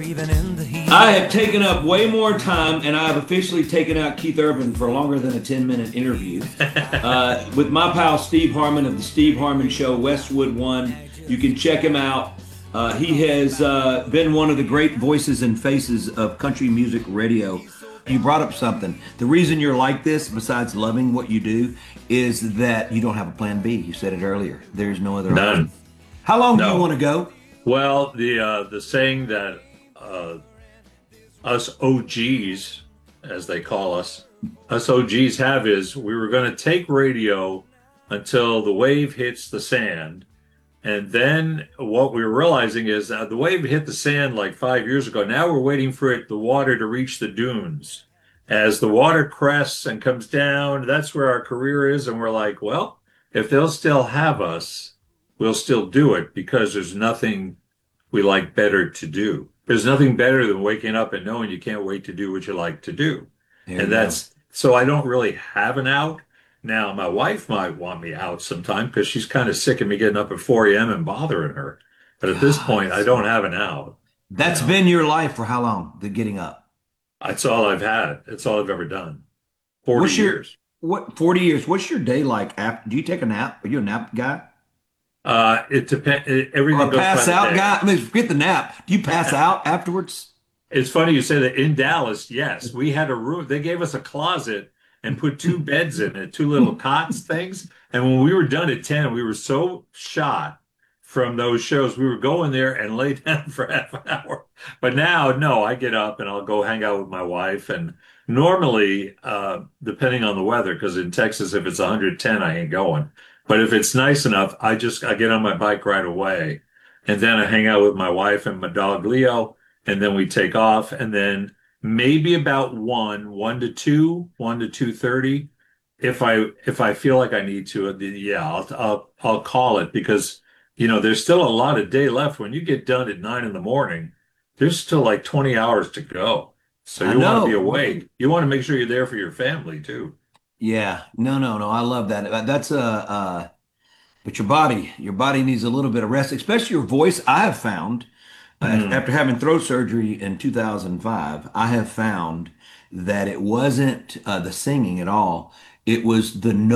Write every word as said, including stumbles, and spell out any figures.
Even in the heat. I have taken up way more time, and I have officially taken out Keith Urban for longer than a ten minute interview. Uh, with my pal Steve Harmon of The Steve Harmon Show, Westwood One. You can check him out. Uh, he has uh, been one of the great voices and faces of country music radio. You brought up something. The reason you're like this, besides loving what you do, is that you don't have a plan B. You said it earlier. There's no other option. None. How long do you No. want to go? Well, the uh, the saying that uh, us O Gs, as they call us, us O Gs have is we were going to take radio until the wave hits the sand. And then what we're realizing is uh, the wave hit the sand like five years ago. Now we're waiting for it, the water to reach the dunes. As the water crests and comes down, that's where our career is. And we're like, well, if they'll still have us, we'll still do it because there's nothing we like better to do. There's nothing better than waking up and knowing you can't wait to do what you like to do. There And you go. that's so I don't really have an out. Now, my wife might want me out sometime because she's kind of sick of me getting up at four a m and bothering her. But at this God, point, I don't have an out. That's You know, been your life for how long? The getting up. that's all I've had. It's all I've ever done. forty What's your years. what forty years? What's your day like after? Do you take a nap? Are you a nap guy? Uh, it depends. Or Everything a goes pass by the out day. guy? I mean, forget the nap. Do you pass out afterwards? It's funny you say that. In Dallas, yes, we had a room. They gave us a closet and put two beds in it, two little cots things. And when we were done at ten, we were so shot from those shows, we were going there and lay down for half an hour. But now, no, I get up and I'll go hang out with my wife. And normally, uh, depending on the weather, because in Texas, if it's one hundred ten, I ain't going. But if it's nice enough, I just I get on my bike right away. And then I hang out with my wife and my dog Leo, and then we take off. And then maybe about one, one to two, one to two thirty. If I if I feel like I need to, yeah, I'll I'll I'll call it because you know there's still a lot of day left. When you get done at nine in the morning, there's still like twenty hours to go. So I you want to be know. awake. You want to make sure you're there for your family too. Yeah. No, no, no. I love that. That- That's a uh, but your body, your body needs a little bit of rest, especially your voice. I have found uh, Mm. after having throat surgery in two thousand five, I have found that it wasn't uh, the singing at all. It was the